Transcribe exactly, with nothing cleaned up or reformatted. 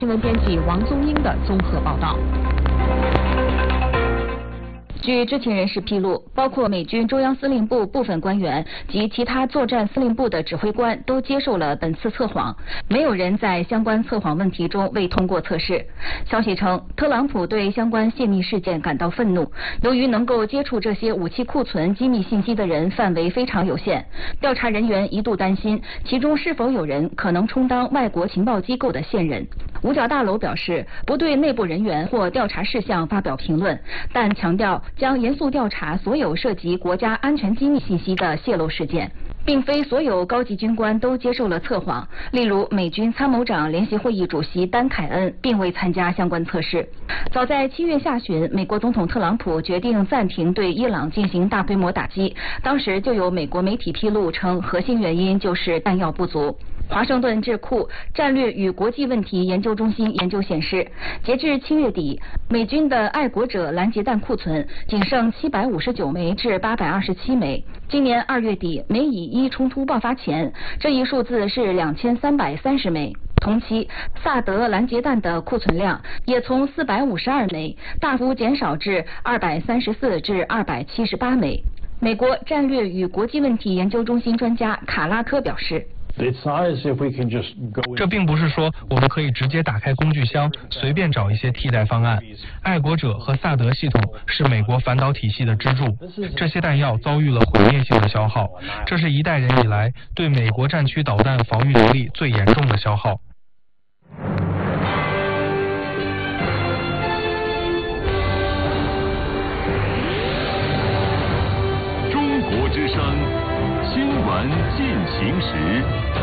新闻编辑王宗英的综合报道。据知情人士披露，包括美军中央司令部部分官员及其他作战司令部的指挥官都接受了本次测谎，没有人在相关测谎问题中未通过测试。消息称，特朗普对相关泄密事件感到愤怒，由于能够接触这些武器库存机密信息的人范围非常有限，调查人员一度担心其中是否有人可能充当外国情报机构的线人。五角大楼表示不对内部人员或调查事项发表评论，但强调将严肃调查所有涉及国家安全机密信息的泄露事件。并非所有高级军官都接受了测谎，例如美军参谋长联席会议主席丹凯恩并未参加相关测试。早在七月下旬，美国总统特朗普决定暂停对伊朗进行大规模打击，当时就有美国媒体披露称，核心原因就是弹药不足。华盛顿智库战略与国际问题研究中心研究显示，截至七月底，美军的爱国者拦截弹库存仅剩七百五十九枚至八百二十七枚。今年二月底，美以一冲突爆发前，这一数字是两千三百三十枚。同期，萨德拦截弹的库存量也从四百五十二枚大幅减少至二百三十四至二百七十八枚。美国战略与国际问题研究中心专家卡拉科表示， 这并不是说我们可以直接打开工具箱，随便找一些替代方案。爱国者和萨德系统是美国反导体系的支柱，这些弹药遭遇了毁灭性的消耗，这是一代人以来对美国战区导弹防御能力最严重的消耗。 中国之声，新闻进行时。